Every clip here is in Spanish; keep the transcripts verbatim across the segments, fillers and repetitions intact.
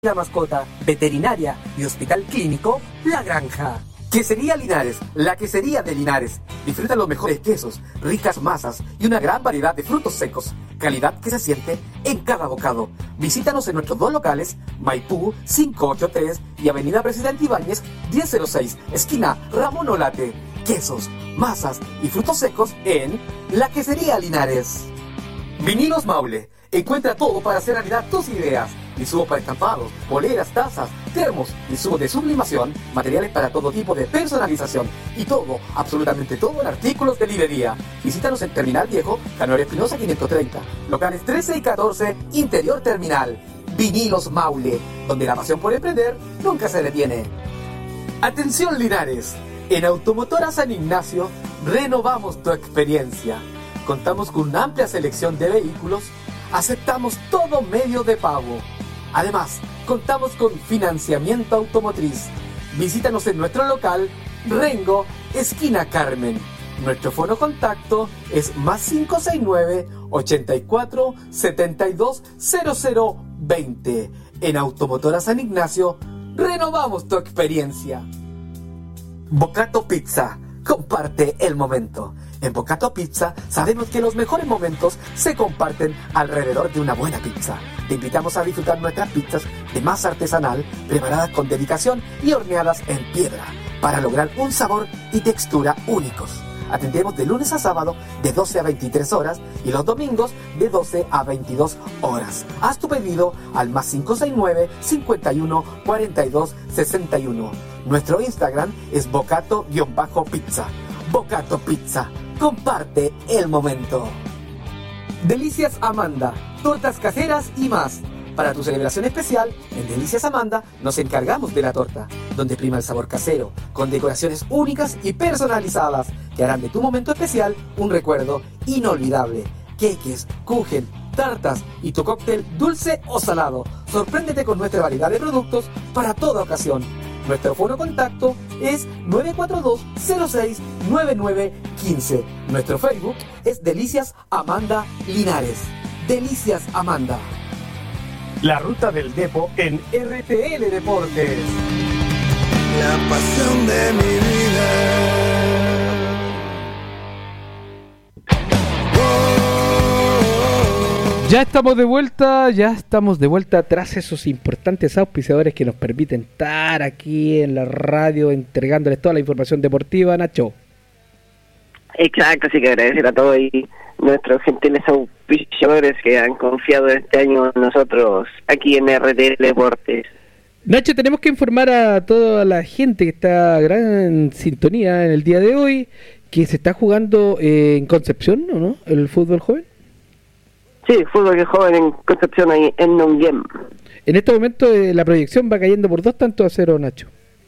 la mascota, veterinaria y hospital clínico La Granja. Quesería Linares, la quesería de Linares. Disfruta los mejores quesos, ricas masas y una gran variedad de frutos secos. Calidad que se siente en cada bocado. Visítanos en nuestros dos locales, Maipú quinientos ochenta y tres y Avenida Presidente Ibáñez mil seis, esquina Ramón Olate. Quesos, masas y frutos secos en la Quesería Linares. Vinilos Maule. Encuentra todo para hacer realidad tus ideas. Insumos para estampados, poleras, tazas, termos, insumos de sublimación, materiales para todo tipo de personalización y todo, absolutamente todo en artículos de librería. Visítanos en Terminal Viejo, Canoria Espinosa quinientos treinta, locales trece y catorce, Interior Terminal. Vinilos Maule, donde la pasión por emprender nunca se detiene. Atención Linares, en Automotora San Ignacio renovamos tu experiencia. Contamos con una amplia selección de vehículos. Aceptamos todo medio de pago. Además, contamos con financiamiento automotriz. Visítanos en nuestro local Rengo, esquina Carmen. Nuestro fono contacto es más cinco seis nueve, ochenta y cuatro, setenta y dos, cero cero veinte. En Automotora San Ignacio, renovamos tu experiencia. Bocato Pizza, comparte el momento. En Bocato Pizza sabemos que los mejores momentos se comparten alrededor de una buena pizza. Te invitamos a disfrutar nuestras pizzas de masa artesanal, preparadas con dedicación y horneadas en piedra, para lograr un sabor y textura únicos. Atendemos de lunes a sábado de doce a veintitrés horas y los domingos de doce a veintidós horas. Haz tu pedido al más cinco seis nueve, cincuenta y uno, cuarenta y dos, sesenta y uno. Nuestro Instagram es bocato-pizza. Bocato Pizza. Comparte el momento. Delicias Amanda, tortas caseras y más. Para tu celebración especial, en Delicias Amanda nos encargamos de la torta, donde prima el sabor casero, con decoraciones únicas y personalizadas que harán de tu momento especial un recuerdo inolvidable. Queques, kuchen, tartas y tu cóctel dulce o salado. Sorpréndete con nuestra variedad de productos para toda ocasión. Nuestro fono contacto es nueve cuatro dos, cero seis, nueve nueve uno cinco. Nuestro Facebook es Delicias Amanda Linares. Delicias Amanda. La ruta del Depo en R T L Deportes. La pasión de mi vida. Ya estamos de vuelta, ya estamos de vuelta tras esos importantes auspiciadores que nos permiten estar aquí en la radio entregándoles toda la información deportiva, Nacho. Exacto, así que agradecer a todos y nuestros gentiles auspiciadores que han confiado este año en nosotros aquí en R T L Deportes. Nacho, tenemos que informar a toda la gente que está gran sintonía en el día de hoy que se está jugando eh, en Concepción, ¿o no? El fútbol joven. Sí, fútbol que joven en Concepción, ahí en Nonguem. En este momento eh, la proyección va cayendo por dos tantos a cero, Nacho.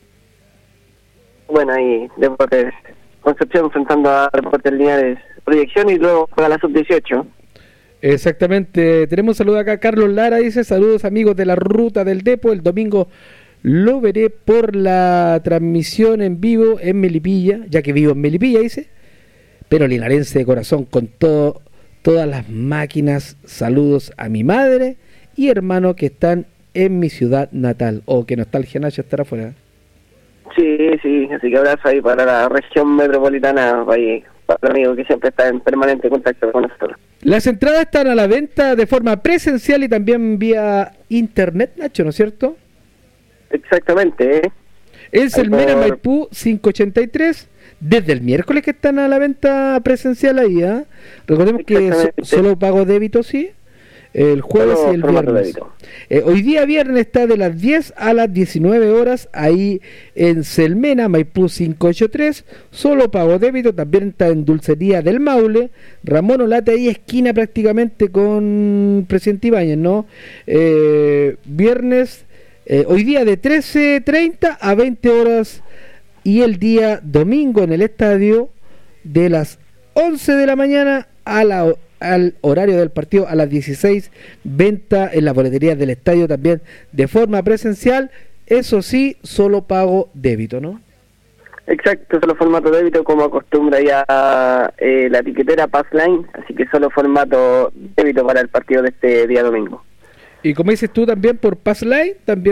Bueno, ahí Deportes Concepción enfrentando a Deportes Linares, proyección, y luego juega la sub dieciocho. Exactamente. Tenemos un saludo acá, Carlos Lara dice: saludos amigos de la ruta del Depo, el domingo lo veré por la transmisión en vivo en Melipilla, ya que vivo en Melipilla, dice, pero linarense de corazón con todo, todas las máquinas. Saludos a mi madre y hermano que están en mi ciudad natal. O oh, que nostalgia, Nacho, estar afuera. Sí, sí, así que abrazo ahí para la región metropolitana, ahí, para el amigo que siempre está en permanente contacto con nosotros. Las entradas están a la venta de forma presencial y también vía internet, Nacho, ¿no es cierto? Exactamente, ¿eh? En Selmera, por... Maipú, quinientos ochenta y tres, desde el miércoles que están a la venta presencial ahí, ¿eh? Recordemos que so, solo pago débito, sí, el jueves solo y el viernes. Eh, hoy día viernes está de las diez a las diecinueve horas ahí en Selmena, Maipú quinientos ochenta y tres, solo pago débito. También está en Dulcería del Maule, Ramón Olate, ahí esquina prácticamente con Presidente Ibáñez, ¿no? Eh, viernes, eh, hoy día de trece treinta a veinte horas, y el día domingo en el estadio de las once de la mañana a la al horario del partido a las dieciséis, venta en las boleterías del estadio también de forma presencial, eso sí, solo pago débito, ¿no? Exacto, solo formato débito, como acostumbra ya eh, la etiquetera Passline, así que solo formato débito para el partido de este día domingo. Y como dices tú también por Passline, también